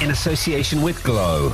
in association with Glow.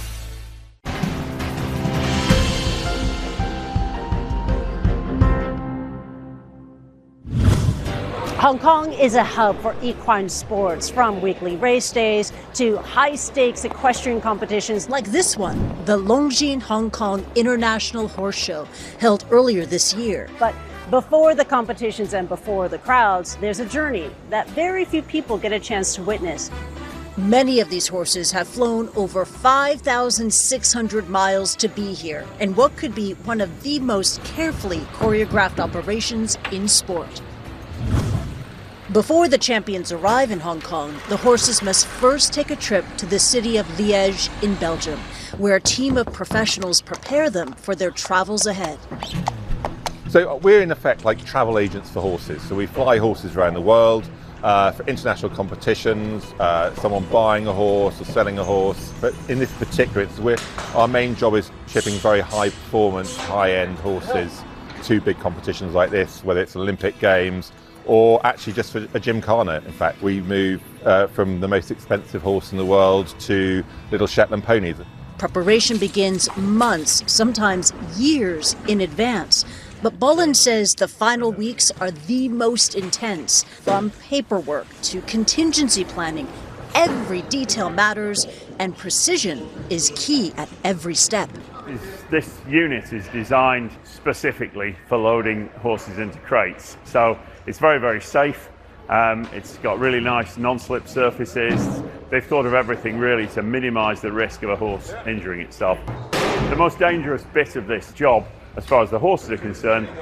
Hong Kong is a hub for equine sports, from weekly race days to high-stakes equestrian competitions like this one, the Longjing Hong Kong International Horse Show, held earlier this year. But before the competitions and before the crowds, there's a journey that very few people get a chance to witness. Many of these horses have flown over 5,600 miles to be here, in what could be one of the most carefully choreographed operations in sport. Before the champions arrive in Hong Kong, the horses must first take a trip to the city of Liège in Belgium, where a team of professionals prepare them for their travels ahead. So we're in effect like travel agents for horses. So we fly horses around the world for international competitions, someone buying a horse or selling a horse. But in this particular instance, our main job is shipping very high performance, high-end horses to big competitions like this, whether it's Olympic Games, or actually just for a gymkhana. In fact, we move from the most expensive horse in the world to little Shetland ponies. Preparation begins months, sometimes years in advance. But Bolin says the final weeks are the most intense. From paperwork to contingency planning, every detail matters, and precision is key at every step. This unit is designed specifically for loading horses into crates. So it's very, very safe. It's got really nice non-slip surfaces. They've thought of everything really to minimise the risk of a horse injuring itself. The most dangerous bit of this job, as far as the horses are concerned,